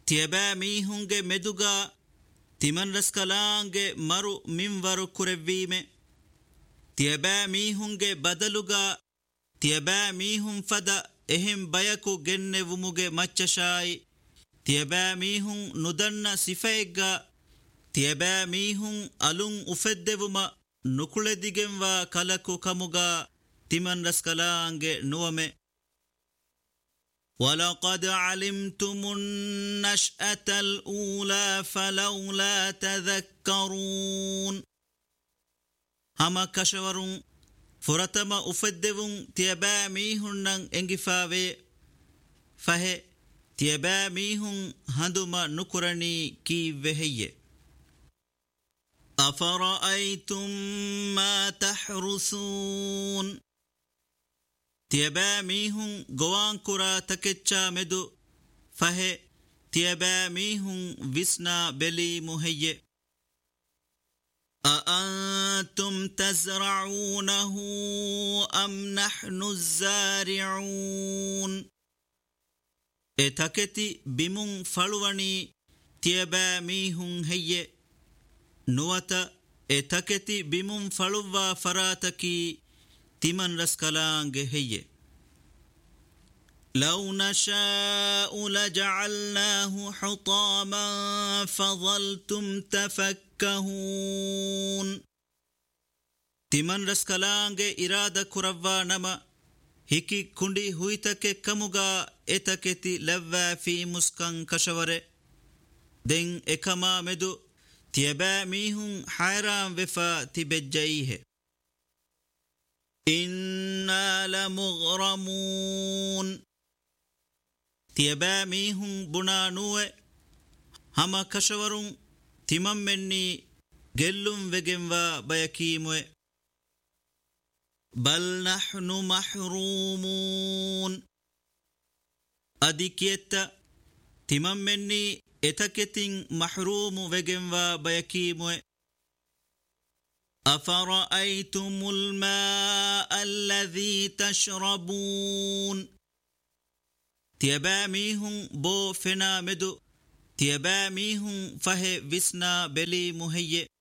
තියබෑ මීහුන්ගේ මෙදුගා තිමන් රස්කලාන්ගේ මරු මින්වරු කුරෙව්වීමේ තියබෑ මීහුන්ගේ බදලුගා තියබෑ මීහුන් ෆද එහෙම් බයකු ගෙන්නෙවුමුගේ මච්චශායි තියබෑ මීහුන් නුදන්න සිෆෙයිග්ගා තියබෑ මීහුන් අලුන් උෆෙද්දෙවුම නුකුලෙදිගෙන්වා කලකු කමුගා තිමන් රස්කලාන්ගේ නුවමේ وَلَقَدْ عَلِمْتُمُ النَّشْأَةَ الْأُولَى فَلَوْلَا تَذَكَّرُونَ هَمَا كَشَوَرُونَ فُرَتَمَ أُفَدِّوُنْ تِيَبَا مِيهُنَّنْ إِنْغِفَاوِي فَهِ تِيَبَا مِيهُنْ هَنْدُمَ نُكُرَنِي كِي وَهِيَّ أَفَرَأَيْتُمْ مَا تَحْرُثُونَ තියබෑ මීහුන් ගොවාන් කුරා තකෙච්චා මෙදු ෆහෙ තියබෑ මීහුන් විස්නා බෙලී මුහෙය අඅන්තුම් තස්රഊනහු අම් නහ්නු الزාරිഊන් එතකෙති බිමුන් ෆළුවනී තියබෑ මීහුන් හෙය නුවත එතකෙති බිමුන් ෆළුවා ෆරාතකී තිමන් රස්කලාන්ගේ හෙය لو نشاء لجعلناه حطاما فظلتم تفكهون තිමන් රස්කලාන්ගේ ඉරාද කුරව්වා නම හිකි කුණ්ඩි හුයිතකෙ කමුගා එතකෙති ලැව්වෑ ෆී මුස්කං කශවරෙ දෙන් එකමා මෙදු තියබෑ මීහුන් හයිරාම් වෙෆා තිබෙජ්ජයිහෙ إِنَّا لَمُغْرَمُونَ තියබෑ මීහුන් බුණානුවේ හම කශවරුන් තිමම් මෙන්නී ගෙල්ලුම් වෙගෙන්වා බයකීමුවේ බල් නහ්නු මහ්රූමූන් අධිකියත්ත තිමම් මෙන්නී එතකෙතින් මහ්රූමු වෙගෙන්වා බයකීමුවේ أفرأيتم الماء الذي تشربون තියබෑ මීහුන් බෝ ෆෙනා මෙදු තියබෑ මීහුන් ෆහෙ විස්නා බෙලී මුහෙය